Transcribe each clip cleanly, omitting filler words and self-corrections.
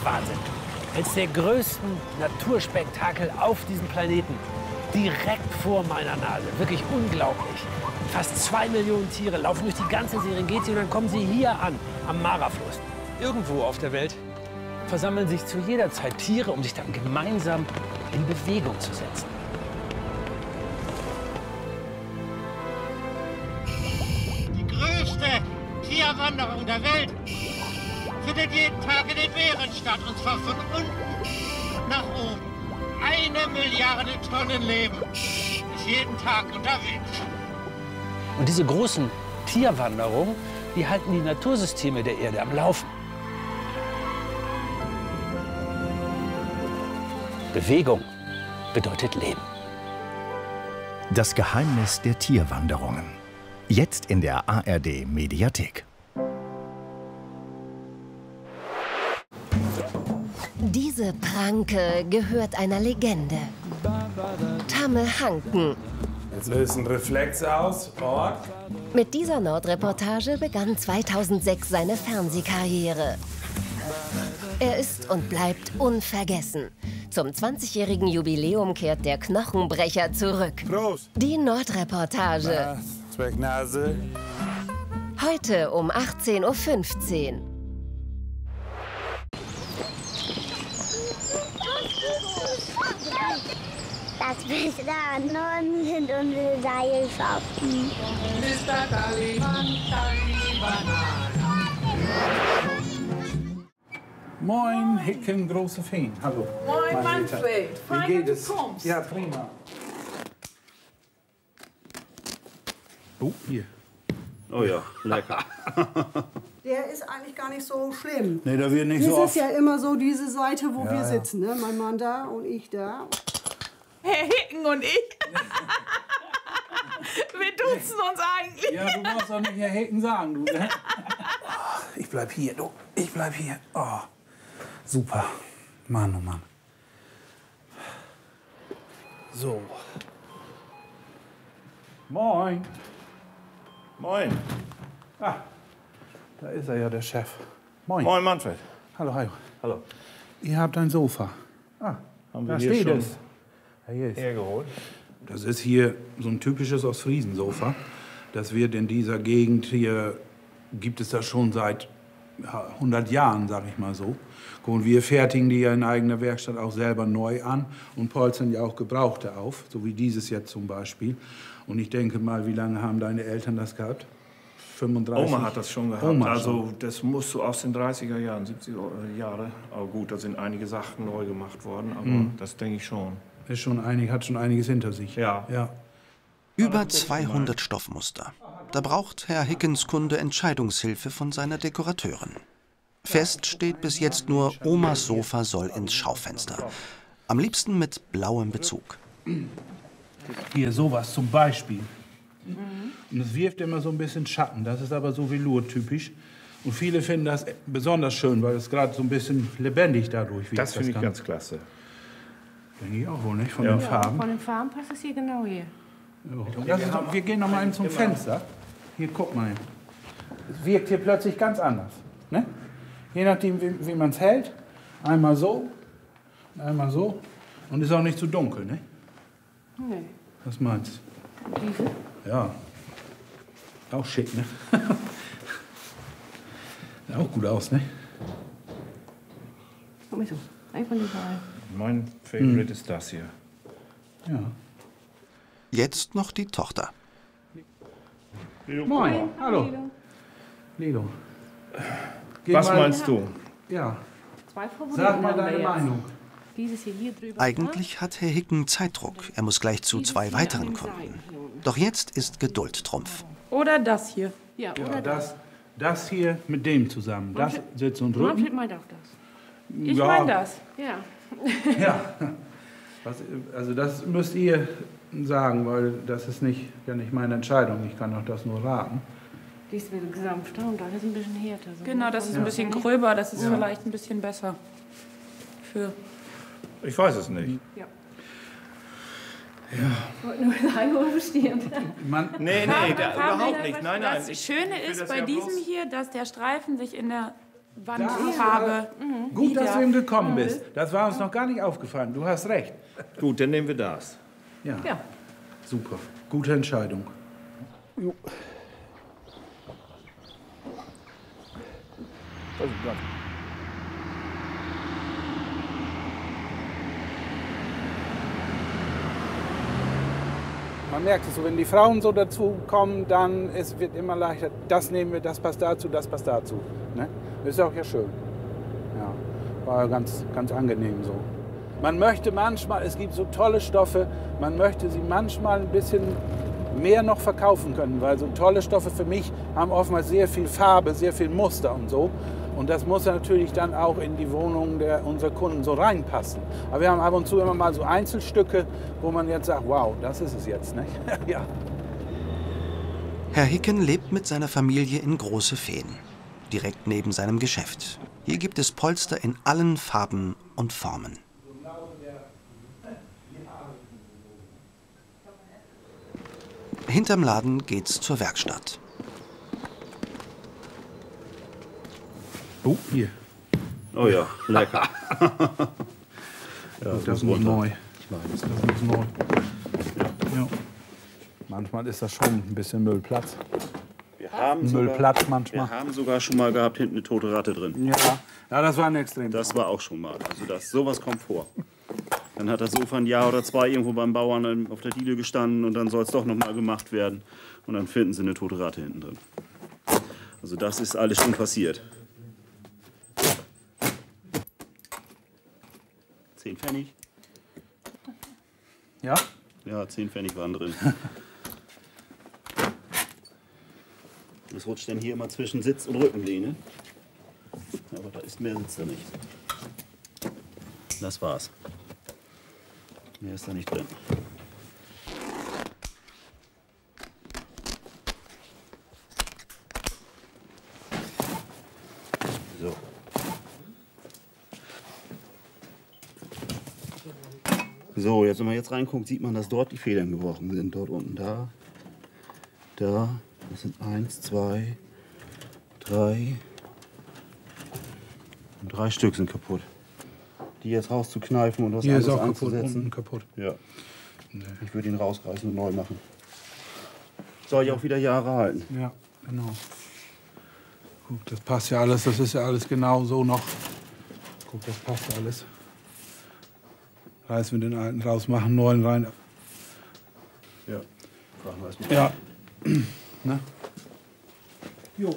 Wahnsinn. Eines der größten Naturspektakel auf diesem Planeten. Direkt vor meiner Nase. Wirklich unglaublich. Fast 2 Millionen Tiere laufen durch die ganze Serengeti und dann kommen sie hier an, am Mara-Fluss. Irgendwo auf der Welt versammeln sich zu jeder Zeit Tiere, um sich dann gemeinsam in Bewegung zu setzen. Die größte Tierwanderung der Welt findet jeden Tag in den Meeren statt, und zwar von unten nach oben. 1 Milliarde Tonnen Leben ist jeden Tag unterwegs. Und diese großen Tierwanderungen, die halten die Natursysteme der Erde am Laufen. Bewegung bedeutet Leben. Das Geheimnis der Tierwanderungen. Jetzt in der ARD-Mediathek. Diese Pranke gehört einer Legende. Tamme Hanken. Jetzt löst ein Reflex aus. Ort. Mit dieser Nordreportage begann 2006 seine Fernsehkarriere. Er ist und bleibt unvergessen. Zum 20-jährigen Jubiläum kehrt der Knochenbrecher zurück. Prost. Die Nordreportage. Zwecknase. Heute um 18:15 Uhr. Das Beste an Norden sind unsere Seilschaften. Mr. Tallyman, Moin, Hicken, große Feen. Hallo. Moin, Manfred. Wie Fein, geht dass es? du kommst. Ja, prima. Oh, hier. Oh ja, lecker. Der ist eigentlich gar nicht so schlimm. Nee, da wird nicht Das so ist oft. ja immer so diese Seite, wo Ja, wir ja. sitzen, ne? Mein Mann da und ich da. Herr Hicken und ich. Wir duzen uns eigentlich. Ja, du musst doch nicht Herr Hicken sagen, du. Ne? Oh, ich bleib hier, du. Ich bleib hier. Oh, super. Mann, oh Mann. So. Moin. Moin. Ah, da ist er ja, der Chef. Moin. Moin, Manfred. Hallo, hallo. Hallo. Ihr habt ein Sofa. Ah, Haben wir da hier steht schon es. Da hier ist. hergeholt? Das ist hier so ein typisches Ostfriesen-Sofa. Das wird in dieser Gegend hier, gibt es das schon seit 100 Jahren, sag ich mal so. Und wir fertigen die ja in eigener Werkstatt auch selber neu an und polstern ja auch Gebrauchte auf, so wie dieses jetzt zum Beispiel. Und ich denke mal, wie lange haben deine Eltern das gehabt? 35? Oma hat das schon gehabt. Oma also schon. das muss so aus den 30er Jahren, 70er Jahre. Aber gut, da sind einige Sachen neu gemacht worden, aber das denke ich schon. Ist schon hat schon einiges hinter sich. Ja. Ja. Über 200 Stoffmuster. Da braucht Herr Hickens Kunde Entscheidungshilfe von seiner Dekorateurin. Fest steht bis jetzt nur, Omas Sofa soll ins Schaufenster. Am liebsten mit blauem Bezug. Hier sowas zum Beispiel. Und es wirft immer so ein bisschen Schatten. Das ist aber so Velour-typisch. Und viele finden das besonders schön, weil es gerade so ein bisschen lebendig dadurch wird. Das finde ich ganz klasse. Denke ich auch wohl, nicht? Von Ja. den Farben. Von den Farben passt es hier genau hier. Ja. Wir gehen noch mal zum Fenster. Hier, guck mal. Es wirkt hier plötzlich ganz anders. Ne? Je nachdem, wie man es hält. Einmal so, einmal so. Und ist auch nicht zu dunkel, ne? Nee. Was meinst Und diese? du? Ja. Auch schick, ne? Sieht auch gut aus, ne? Guck mal so. Einfach nicht rein. Mein Favorite ist das hier. Ja. Jetzt noch die Tochter. Moin. Hallo. Lilo. Geh Was mal- meinst du? Ja. Zwei Favoriten Sag mal haben wir deine jetzt. Meinung. Dieses hier drüber. Eigentlich hat Herr Hicken Zeitdruck. Er muss gleich zu 2 weiteren Kunden. Doch jetzt ist Geduld Trumpf. Oder das hier. Ja, Ja, oder das hier mit dem zusammen. Das Sitz und Manfred Rücken. meint auch das. Ich Ja. meine das. Ja. Ja. Also das müsst ihr sagen, weil das ist ja nicht meine Entscheidung. Ich kann doch das nur raten. Die ist wieder sanfter und das ist ein bisschen härter. So. Genau, das ist ein bisschen gröber, das ist vielleicht ein bisschen besser. Für Ich weiß es nicht. Ja. Ich wollte nur sagen, wo du stehst. Nee, überhaupt nicht. Nein, nein. Das Schöne will ist das bei ja diesem bloß- hier, dass der Streifen sich in der Wandfarbe. Gut, dass du eben gekommen Mhm. bist. Das war uns noch gar nicht aufgefallen. Du hast recht. Gut, dann nehmen wir das. Ja. Ja. Super. Gute Entscheidung. Jo. Oh Gott. Man merkt es so, wenn die Frauen so dazu kommen, dann wird immer leichter. Das nehmen wir, das passt dazu, das passt dazu. Ne? Das ist auch ja schön. Ja, war ganz, ganz angenehm so. Man möchte manchmal, es gibt so tolle Stoffe, man möchte sie manchmal ein bisschen mehr noch verkaufen können, weil so tolle Stoffe für mich haben oftmals sehr viel Farbe, sehr viel Muster und so. Und das muss natürlich dann auch in die Wohnungen unserer Kunden so reinpassen. Aber wir haben ab und zu immer mal so Einzelstücke, wo man jetzt sagt, wow, das ist es jetzt, nicht? Ja. Herr Hicken lebt mit seiner Familie in Große Fehn, direkt neben seinem Geschäft. Hier gibt es Polster in allen Farben und Formen. Hinterm Laden geht's zur Werkstatt. Oh, hier. Oh ja, lecker. Ja, das muss neu. Das muss neu. Ja. Manchmal ist das schon ein bisschen Müllplatz. Wir haben Müllplatz manchmal. Wir haben sogar schon mal gehabt, hinten eine tote Ratte drin. Ja, das war ein Extrem. Das war auch schon mal. Also sowas kommt vor. Dann hat das Sofa ein Jahr oder zwei irgendwo beim Bauern auf der Diele gestanden und dann soll es doch noch mal gemacht werden. Und dann finden sie eine tote Ratte hinten drin. Also das ist alles schon passiert. 10 Pfennig. Ja? Ja, 10 Pfennig waren drin. Das rutscht dann hier immer zwischen Sitz und Rückenlehne. Aber da ist mehr Sitz da nicht. Das war's. Mehr ist da nicht drin. So. So, jetzt wenn man jetzt reinguckt, sieht man, dass dort die Federn gebrochen sind. Dort unten, da, da. Das sind 1, 2, 3. Und 3 Stück sind kaputt. Die jetzt rauszukneifen und was hier anderes ist auch anzusetzen. kaputt, unten kaputt. Ja. Ich würde ihn rausreißen und neu machen. Soll ja auch wieder Jahre halten. Ja, genau. Guck, das passt ja alles, das ist ja alles genau so noch. Guck, das passt alles. Reißen wir den alten raus, machen neuen rein. Ja, fragen wir erstmal. Ja. Ne? Jo.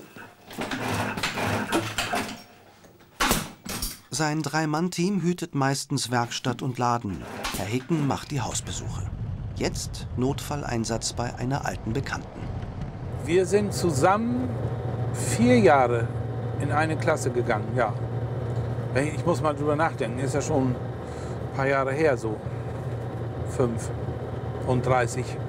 Sein Drei-Mann-Team hütet meistens Werkstatt und Laden. Herr Hicken macht die Hausbesuche. Jetzt Notfalleinsatz bei einer alten Bekannten. Wir sind zusammen 4 Jahre in eine Klasse gegangen, ja. Ich muss mal drüber nachdenken, ist ja schon ein paar Jahre her so. 35.